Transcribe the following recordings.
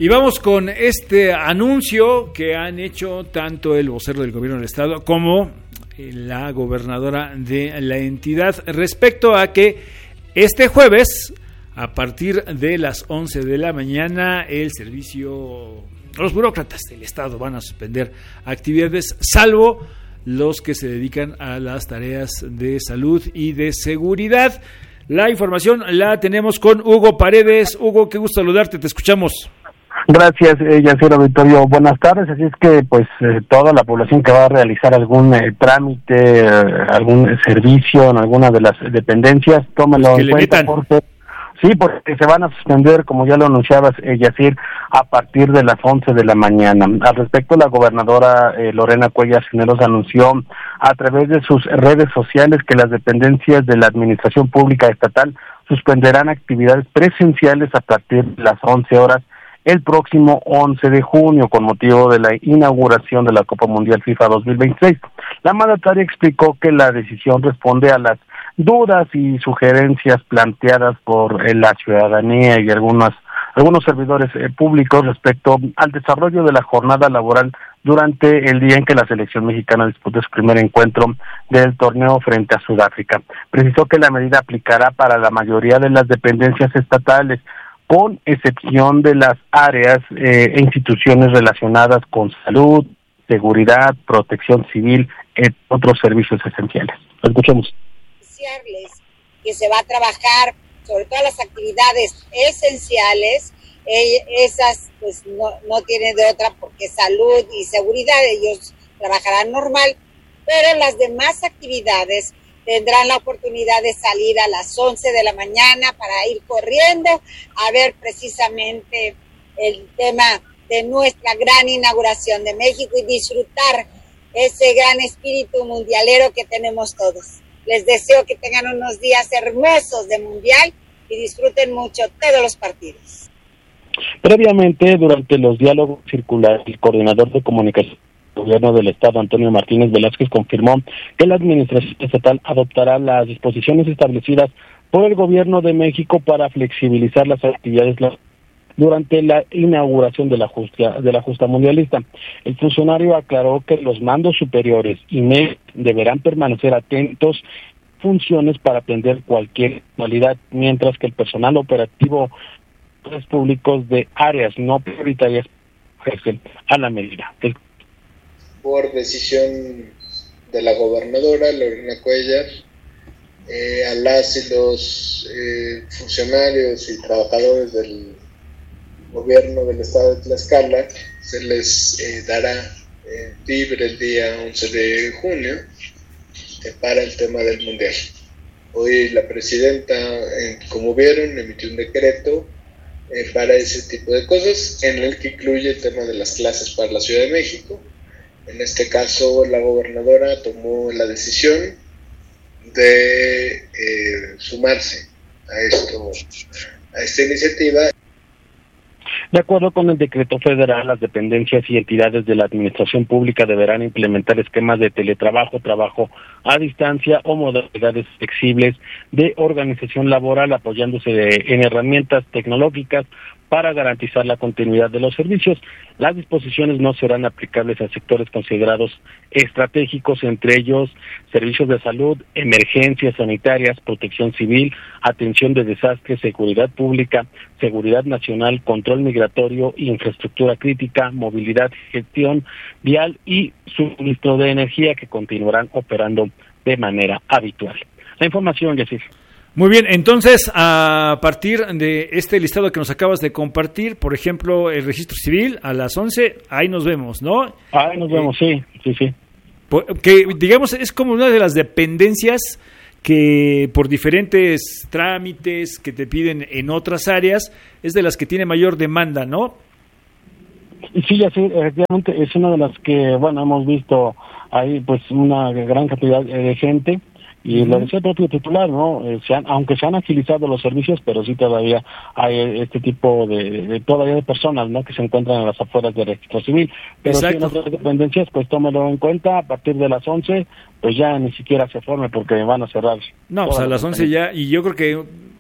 Y vamos con este anuncio que han hecho tanto el vocero del gobierno del estado como la gobernadora de la entidad respecto a que este jueves, a partir de las 11 de la mañana, el servicio, los burócratas del estado van a suspender actividades, salvo los que se dedican a las tareas de salud y de seguridad. La información la tenemos con Hugo Paredes. Hugo, qué gusto saludarte, te escuchamos. Gracias, Yacira Victorio. Buenas tardes. Así es que, toda la población que va a realizar algún trámite, algún servicio en alguna de las dependencias, tómelo en cuenta porque se van a suspender, como ya lo anunciabas, Yacir, a partir de las 11 de la mañana. Al respecto, la gobernadora Lorena Cuellar Cisneros anunció a través de sus redes sociales que las dependencias de la Administración Pública Estatal suspenderán actividades presenciales a partir de las 11 horas el próximo 11 de junio con motivo de la inauguración de la Copa Mundial FIFA 2026. La mandataria explicó que la decisión responde a las dudas y sugerencias planteadas por la ciudadanía y algunos servidores públicos respecto al desarrollo de la jornada laboral durante el día en que la selección mexicana dispute su primer encuentro del torneo frente a Sudáfrica. Precisó que la medida aplicará para la mayoría de las dependencias estatales, con excepción de las áreas e instituciones relacionadas con salud, seguridad, protección civil, entre otros servicios esenciales. Lo escuchemos. Que se va a trabajar sobre todas las actividades esenciales, esas pues no tienen de otra porque salud y seguridad, ellos trabajarán normal, pero las demás actividades tendrán la oportunidad de salir a las 11 de la mañana para ir corriendo a ver precisamente el tema de nuestra gran inauguración de México y disfrutar ese gran espíritu mundialero que tenemos todos. Les deseo que tengan unos días hermosos de mundial y disfruten mucho todos los partidos. Previamente, durante los diálogos circulares, el coordinador de comunicación del gobierno del estado, Antonio Martínez Velázquez, confirmó que la administración estatal adoptará las disposiciones establecidas por el gobierno de México para flexibilizar las actividades durante la inauguración de la justa mundialista. El funcionario aclaró que los mandos superiores y MED deberán permanecer atentos funciones para atender cualquier modalidad, mientras que el personal operativo públicos de áreas no prioritarias ejercen a la medida. Por decisión de la gobernadora Lorena Cuellar, a las y los funcionarios y trabajadores del gobierno del estado de Tlaxcala se les dará libre el día 11 de junio para el tema del mundial. Hoy la presidenta, como vieron, emitió un decreto para ese tipo de cosas, en el que incluye el tema de las clases para la Ciudad de México. En este caso, la gobernadora tomó la decisión de sumarse a esta iniciativa. De acuerdo con el decreto federal, las dependencias y entidades de la administración pública deberán implementar esquemas de teletrabajo, trabajo a distancia o modalidades flexibles de organización laboral, apoyándose en herramientas tecnológicas para garantizar la continuidad de los servicios. Las disposiciones no serán aplicables a sectores considerados estratégicos, entre ellos servicios de salud, emergencias sanitarias, protección civil, atención de desastres, seguridad pública, seguridad nacional, control migratorio, infraestructura crítica, movilidad, gestión vial y suministro de energía, que continuarán operando de manera habitual. La información, Yacir. Muy bien, entonces, a partir de este listado que nos acabas de compartir, por ejemplo, el registro civil a las 11, ahí nos vemos, ¿no? Ahí nos vemos, sí. Que, digamos, es como una de las dependencias que por diferentes trámites que te piden en otras áreas, es de las que tiene mayor demanda, ¿no? Sí, ya sí, efectivamente es una de las que, hemos visto ahí pues una gran cantidad de gente. Y lo decía el propio titular, ¿no? Aunque se han agilizado los servicios, pero sí todavía hay este tipo todavía de personas, ¿no?, que se encuentran en las afueras del registro civil. Pero si en otras dependencias, pues tómelo en cuenta, a partir de las 11, pues ya ni siquiera se forme porque van a cerrar. No, pues a las 11 ya, y yo creo que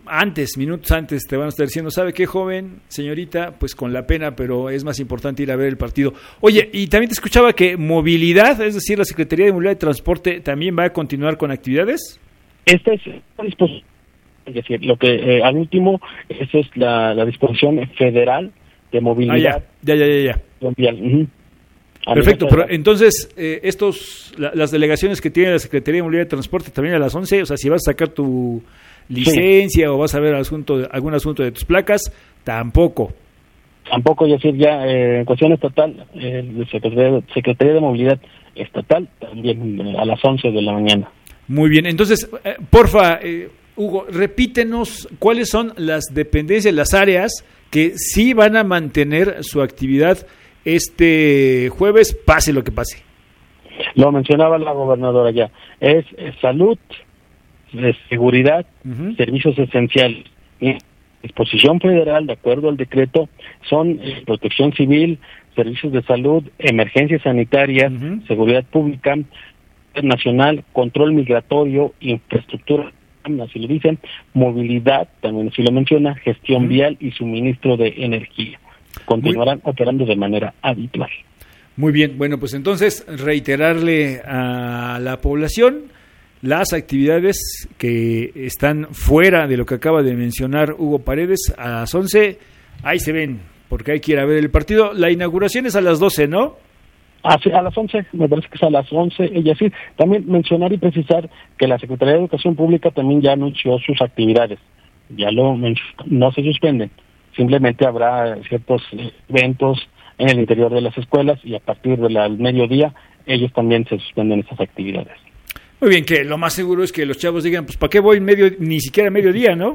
minutos antes, te van a estar diciendo, ¿sabe qué, joven, señorita? Pues con la pena, pero es más importante ir a ver el partido. Oye, y también te escuchaba que movilidad, es decir, la Secretaría de Movilidad y Transporte, ¿también va a continuar con actividades? Esta es la disposición, es decir, lo que al último, esa es la disposición federal de movilidad. Ya. Uh-huh. Perfecto, pero entonces, las delegaciones que tiene la Secretaría de Movilidad y Transporte también a las 11, o sea, si vas a sacar tu licencia o vas a ver algún asunto de tus placas, tampoco, es decir, ya en cuestión estatal, Secretaría de Movilidad Estatal, también a las 11 de la mañana. Muy bien, entonces, porfa, Hugo, repítenos cuáles son las dependencias, las áreas que sí van a mantener su actividad este jueves, pase lo que pase. Lo mencionaba la gobernadora ya, es salud, seguridad, servicios esenciales. Disposición federal, de acuerdo al decreto, son protección civil, servicios de salud, emergencias sanitarias, seguridad pública, nacional, control migratorio, infraestructura, así lo dicen, movilidad, también así lo menciona, gestión vial y suministro de energía. Continuarán operando de manera habitual. Muy bien, bueno, pues entonces reiterarle a la población las actividades que están fuera de lo que acaba de mencionar Hugo Paredes a las 11, ahí se ven, porque hay que ir a ver el partido. La inauguración es a las 12, ¿no? Sí, a las 11, me parece que es a las 11, ella sí. También mencionar y precisar que la Secretaría de Educación Pública también ya anunció sus actividades, no se suspenden. Simplemente habrá ciertos eventos en el interior de las escuelas y a partir del mediodía ellos también se suspenden esas actividades. Muy bien, que lo más seguro es que los chavos digan, pues ¿para qué voy ni siquiera a mediodía, no?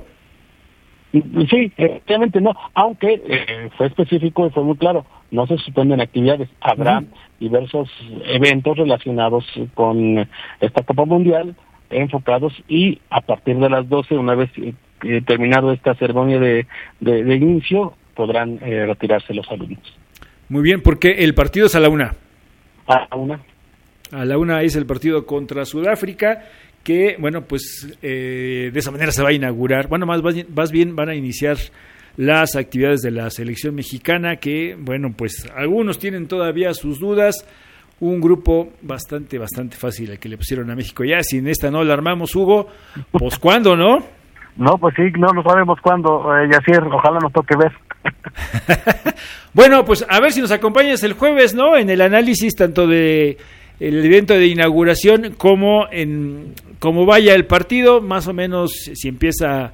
Sí, efectivamente no, aunque fue específico y fue muy claro, no se suspenden actividades, habrá diversos eventos relacionados con esta Copa Mundial enfocados y a partir de las 12, una vez terminado esta ceremonia de inicio, podrán retirarse los alumnos. Muy bien, porque el partido es a la 1. A la 1. A la 1 es el partido contra Sudáfrica, que, bueno, pues de esa manera se va a inaugurar. Bueno, más bien van a iniciar las actividades de la selección mexicana, que, bueno, pues algunos tienen todavía sus dudas. Un grupo bastante fácil el que le pusieron a México. Ya, si en esta no la armamos, Hugo, pues ¿cuándo, no? No, pues sí, no lo sabemos cuándo, Yacir, ojalá nos toque ver. Bueno, pues a ver si nos acompañas el jueves, ¿no? En el análisis tanto de el evento de inauguración como en cómo vaya el partido, más o menos si empieza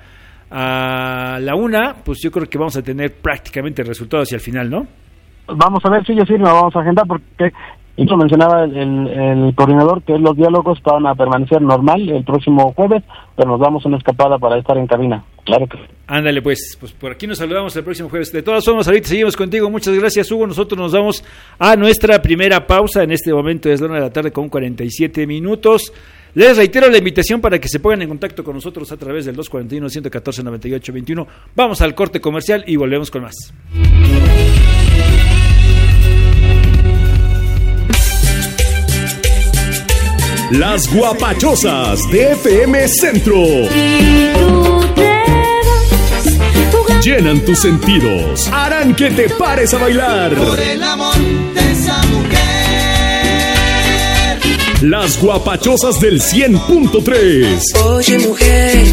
a la 1, pues yo creo que vamos a tener prácticamente el resultado hacia el final, ¿no? Vamos a ver si Yacir nos vamos a agendar porque... Eso mencionaba el coordinador que los diálogos van a permanecer normal el próximo jueves, pero nos damos una escapada para estar en cabina. Claro que sí. Ándale, pues por aquí nos saludamos el próximo jueves. De todas formas, ahorita seguimos contigo. Muchas gracias, Hugo. Nosotros nos vamos a nuestra primera pausa. En este momento es la 1 de la tarde con 47 minutos. Les reitero la invitación para que se pongan en contacto con nosotros a través del 241-114-9821. Vamos al corte comercial y volvemos con más. Las guapachosas de FM Centro llenan tus sentidos, harán que te pares a bailar. Por el amor de esa mujer. Las guapachosas del 100.3. Oye, mujer.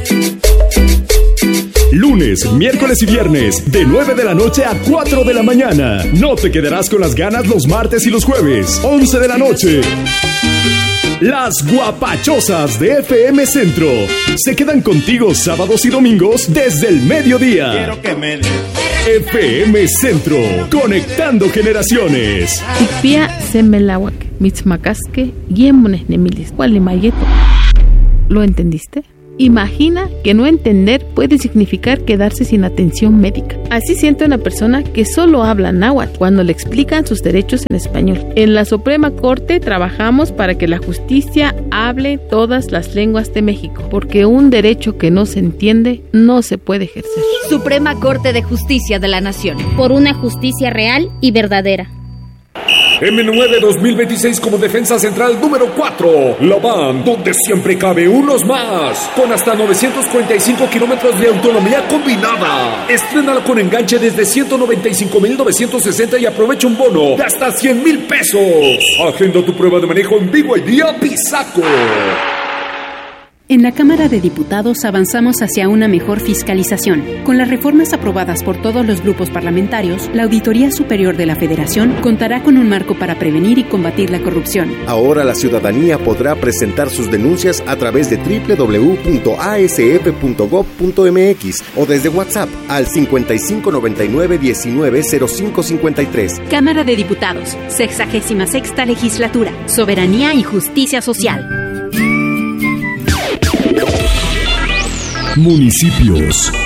Lunes, miércoles y viernes, de 9 de la noche a 4 de la mañana. No te quedarás con las ganas los martes y los jueves, 11 de la noche. Las guapachosas de FM Centro se quedan contigo sábados y domingos desde el mediodía. Quiero que me FM Centro, conectando generaciones. Tipia semelawak, mitzmacasque, yemones nemilis, gualimayeto. ¿Lo entendiste? Imagina que no entender puede significar quedarse sin atención médica. Así siente una persona que solo habla náhuatl cuando le explican sus derechos en español. En la Suprema Corte trabajamos para que la justicia hable todas las lenguas de México, porque un derecho que no se entiende no se puede ejercer. Suprema Corte de Justicia de la Nación. Por una justicia real y verdadera. M9 2026 como defensa central número 4. La van donde siempre cabe unos más. Con hasta 945 kilómetros de autonomía combinada. Estrénala con enganche desde 195,960 y aprovecha un bono de hasta 100,000 pesos. Agenda tu prueba de manejo en BYD Apizaco. En la Cámara de Diputados avanzamos hacia una mejor fiscalización. Con las reformas aprobadas por todos los grupos parlamentarios, la Auditoría Superior de la Federación contará con un marco para prevenir y combatir la corrupción. Ahora la ciudadanía podrá presentar sus denuncias a través de www.asf.gov.mx o desde WhatsApp al 5599-190553. Cámara de Diputados, 66ª Legislatura, Soberanía y Justicia Social. Municipios.